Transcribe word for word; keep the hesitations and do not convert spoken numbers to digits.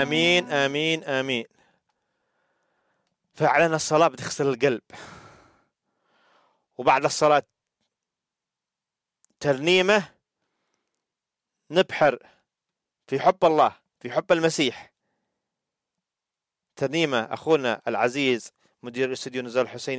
آمين آمين آمين. فعلا الصلاة بتغسل القلب، وبعد الصلاة ترنيمة نبحر في حب الله، في حب المسيح. ترنيمة أخونا العزيز مدير الاستوديو نزار الحسيني